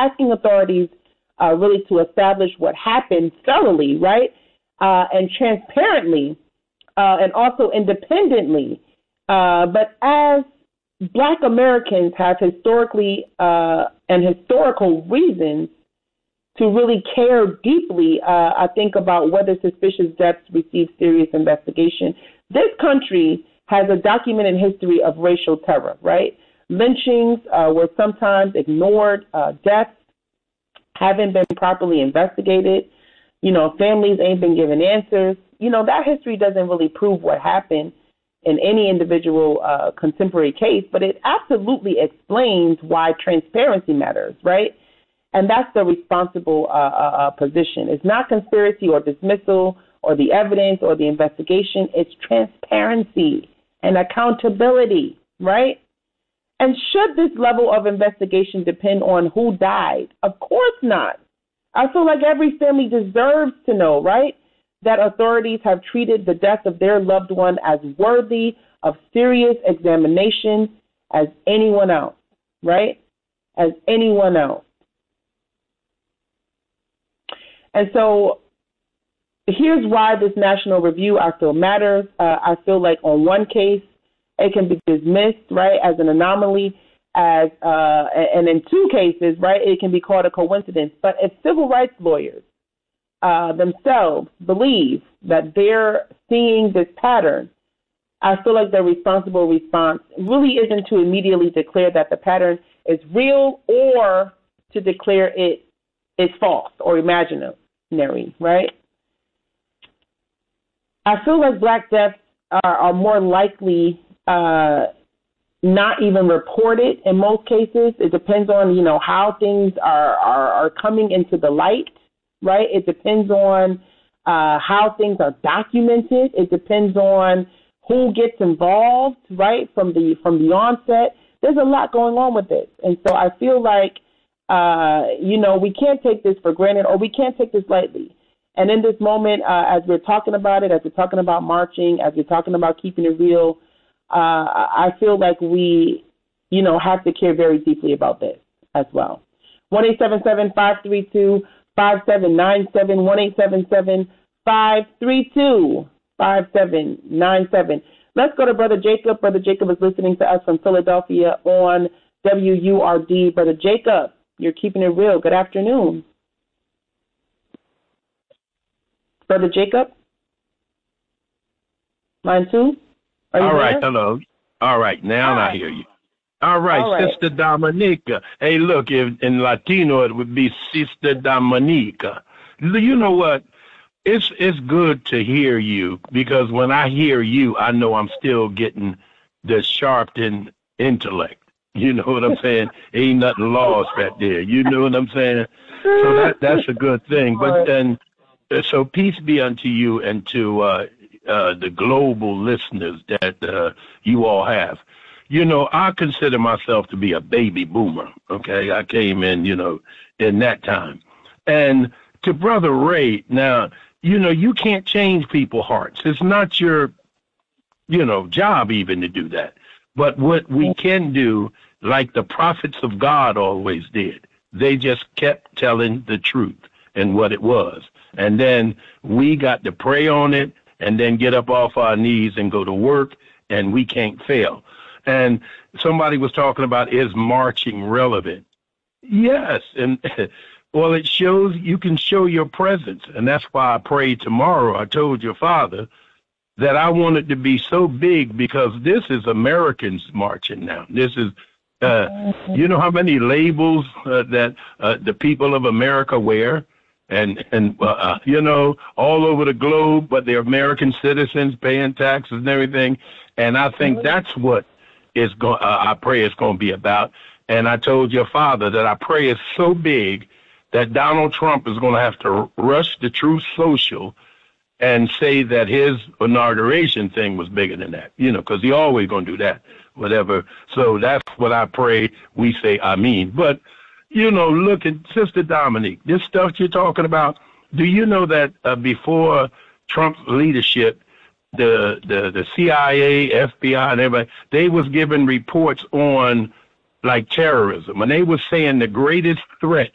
asking authorities really to establish what happened thoroughly, right, and transparently, and also independently. But as Black Americans have historically and historical reasons to really care deeply, I think, about whether suspicious deaths receive serious investigation. This country has a documented history of racial terror, right? Lynchings were sometimes ignored. Deaths haven't been properly investigated. Families ain't been given answers. That history doesn't really prove what happened in any individual contemporary case, but it absolutely explains why transparency matters, right? And that's the responsible position. It's not conspiracy or dismissal or the evidence or the investigation. It's transparency and accountability, right? And should this level of investigation depend on who died? Of course not. I feel like every family deserves to know, right, that authorities have treated the death of their loved one as worthy of serious examination as anyone else, right? As anyone else. And so here's why this national review I feel matters. I feel like on one case, it can be dismissed, right, as an anomaly, and in two cases, right, it can be called a coincidence. But if civil rights lawyers themselves believe that they're seeing this pattern, I feel like the responsible response really isn't to immediately declare that the pattern is real or to declare it is false or imaginary, right? I feel like Black deaths are more likely not even reported in most cases. It depends on, how things are coming into the light, right? It depends on how things are documented. It depends on who gets involved, right, from the onset. There's a lot going on with this. And so I feel like, we can't take this for granted, or we can't take this lightly. And in this moment, as we're talking about it, as we're talking about marching, as we're talking about keeping it real, I feel like we, have to care very deeply about this as well. 1-877-532-5797, 1-877-532-5797. Let's go to Brother Jacob. Brother Jacob is listening to us from Philadelphia on WURD. Brother Jacob, you're keeping it real. Good afternoon. Brother Jacob? Line 2? All right, hello. All right, now I hear you. All right, Sister Dominica. Hey, look, in Latino, it would be Sister Dominica. You know what? It's good to hear you, because when I hear you, I know I'm still getting the sharpened intellect. You know what I'm saying? Ain't nothing lost right there. You know what I'm saying? So that's a good thing. But then, so peace be unto you and to the global listeners that you all have. I consider myself to be a baby boomer, okay? I came in, in that time. And to Brother Ray, now, you can't change people's hearts. It's not your, job even to do that. But what we can do, like the prophets of God always did, they just kept telling the truth and what it was. And then we got to pray on it and then get up off our knees and go to work, and we can't fail. And somebody was talking about, is marching relevant? Yes. And well, it shows, you can show your presence. And that's why I prayed tomorrow. I told your father that I want it to be so big, because this is Americans marching now. This is, you know how many labels that the people of America wear? And all over the globe, but they're American citizens paying taxes and everything. And I think that's what I pray it's going to be about. And I told your father that I pray it's so big that Donald Trump is going to have to rush the Truth Social and say that his inauguration thing was bigger than that, because he always going to do that, whatever. So that's what I pray we say, Amen. But, look at Sister Dominique, this stuff you're talking about. Do you know that before Trump's leadership, the CIA, FBI, and everybody, they was giving reports on like terrorism, and they were saying the greatest threat